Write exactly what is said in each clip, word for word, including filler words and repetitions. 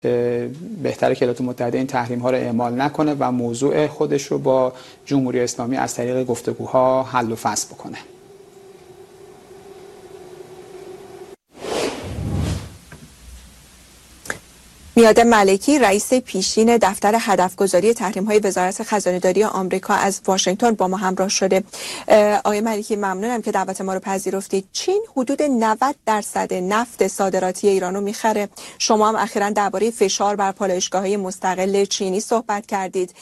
بهتره که ایالات متحده این تحریم ها رو اعمال نکنه و موضوع خودش رو با جمهوری اسلامی از طریق گفتگوها حل و فصل بکنه. میاد ملکی رئیس پیشین دفتر هدفگذاری تحریم‌های وزارت خزانه‌داری آمریکا از واشنگتن با ما همراه شده. آقای ملکی ممنونم که دعوت ما رو پذیرفتید. چین حدود نود درصد نفت صادراتی ایران رو میخره. شما هم اخیراً درباره فشار بر پالایشگاه‌های مستقل چینی صحبت کردید.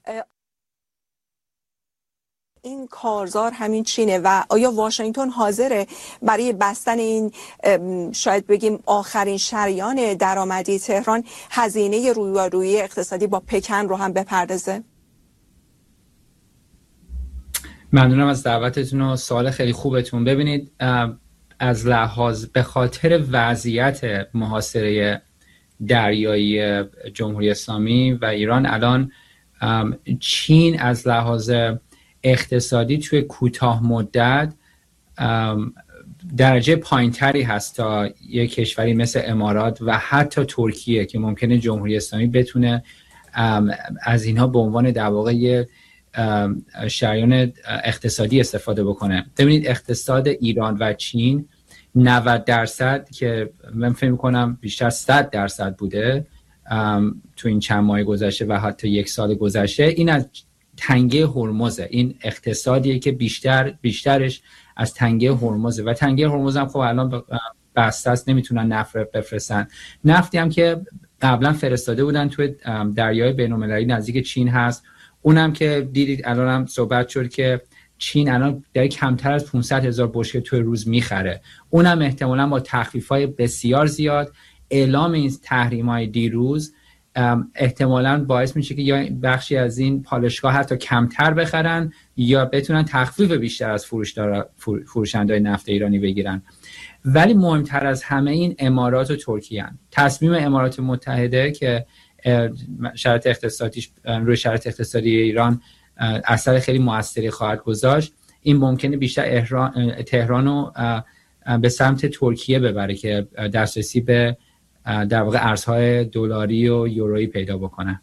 این کارزار همین چینه و آیا واشنگتن حاضره برای بستن این شاید بگیم آخرین شریان درآمدی تهران هزینه رویارویی اقتصادی با پکن رو هم بپردازه؟ ممنونم از دعوتتون و سوال خیلی خوبتون. ببینید از لحاظ به خاطر وضعیت محاصره دریایی جمهوری اسلامی و ایران الان چین از لحاظ اقتصادی توی کوتاه مدت درجه پایینتری هست تا یک کشوری مثل امارات و حتی ترکیه که ممکنه جمهوری اسلامی بتونه از اینها به عنوان در واقع یه شریان اقتصادی استفاده بکنه. ببینید اقتصاد ایران و چین نود درصد که من فکر می‌کنم بیشتر صد درصد بوده تو این چند ماه گذشته و حتی یک سال گذشته، این از تنگه هرمزه. این اقتصادیه که بیشتر بیشترش از تنگه هرمزه و تنگه هرمز هم خب الان بسته است، نمیتونن نفت بفرستن. نفتی هم که قبلا فرستاده بودن توی دریای بین‌المللی نزدیک چین هست، اونم که دیدید الان هم صحبت شد که چین الان داره کمتر از پانصد هزار بشکه توی روز میخره. اونم احتمالاً با تخفیف‌های بسیار زیاد، اعلام این تحریم‌های دیروز احتمالاً باعث میشه که یا بخشی از این پالایشگاه حتی کمتر بخرن یا بتونن تخفیف بیشتر از فروشدار فروشنده‌های نفت ایرانی بگیرن. ولی مهمتر از همه این امارات و ترکیه هستند. تصمیم امارات متحده که شرایط اقتصادیش روی شرایط اقتصادی ایران اثر خیلی موثری خواهد گذاشت، این ممکنه بیشتر تهران رو به سمت ترکیه ببره که دسترسی به در واقع ارزهای دلاری و یورویی پیدا بکنه.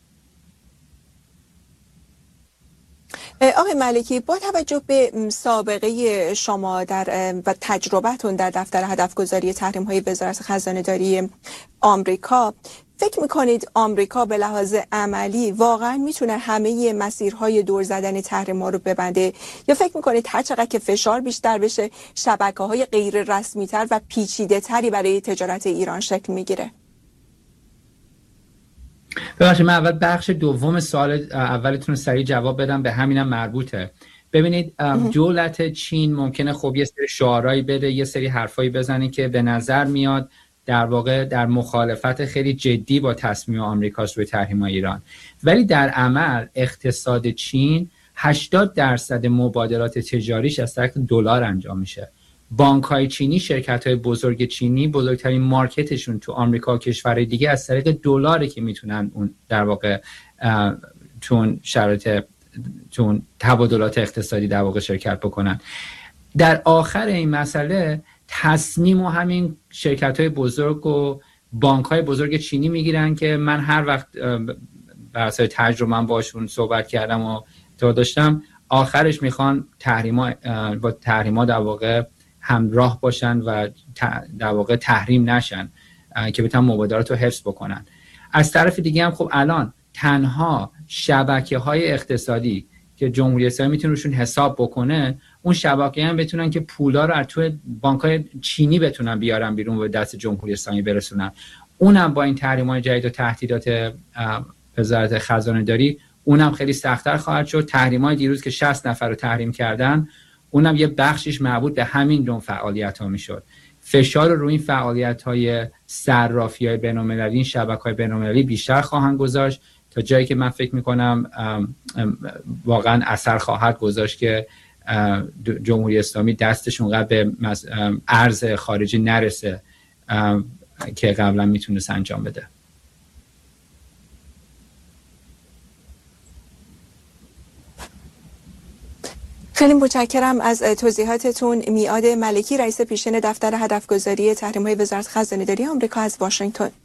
آقای ملکی، با توجه به سابقه شما در و تجربتون در دفتر هدفگذاری تحریم‌های وزارت خزانه‌داری آمریکا، فکر میکنید آمریکا به لحاظ عملی واقعا میتونه همه مسیرهای دور زدن تحریم‌ها رو ببنده، یا فکر میکنید هر چقدر که فشار بیشتر بشه شبکه‌های غیر رسمی‌تر و پیچیده‌تری برای تجارت ایران شکل میگیره؟ ببخشید من اول بخش دوم سوال اولتون رو سریع جواب بدم، به همینم مربوطه. ببینید دولت چین ممکنه خب یه سری شعارهایی بده، یه سری حرفایی بزنه که به نظر میاد در واقع در مخالفت خیلی جدی با تصمیم آمریکاست روی تحریم ایران، ولی در عمل اقتصاد چین هشتاد درصد مبادلات تجاریش از طریق دلار انجام میشه. بانک‌های چینی، شرکت‌های بزرگ چینی، بزرگترین مارکتشون تو آمریکا و کشورهای دیگه از طریق دلاره که میتونن اون در واقع چون شرایط چون تبادلات اقتصادی در واقع شرکت بکنن. در آخر این مسئله تصمیم و همین شرکت‌های بزرگ و بانک‌های بزرگ چینی میگیرن که من هر وقت بر اساس تجربه من باشون صحبت کردم و تا داشتم، آخرش میخوان تحریما با تحریما در واقع همراه باشن و در واقع تحریم نشن که بتونن مبادلات رو حفظ بکنن. از طرف دیگه هم خب الان تنها شبکه‌های اقتصادی که جمهوری اسلامی میتونه روشون حساب بکنه، اون شبکه هم بتونن که پولا رو از توی بانک‌های چینی بتونن بیارن بیرون و به دست جمهوری اسلامی برسونن. اونم با این تحریم‌های جدید و تهدیدات وزارت خزانه‌داری اونم خیلی سخت‌تر خواهد شد. تحریم‌های دیروز که شصت نفر رو تحریم کردن، اونم یه بخشش مربوط به همین نوع فعالیت‌ها میشد. فشار رو روی این فعالیت‌های صرافی‌های بین‌المللی، این شبکه‌های بین‌المللی بیشتر خواهند گذاشت تا جایی که من فکر می‌کنم واقعا اثر خواهد گذاشت که جمهوری اسلامی دستش اونقدر به ارز خارجی نرسه که قبلا میتونست انجام بده. خیلی متشکرم از توضیحاتتون. میاد ملکی، رئیس پیشین دفتر هدفگذاری تحریم‌های وزارت خزانه‌داری آمریکا از واشنگتن.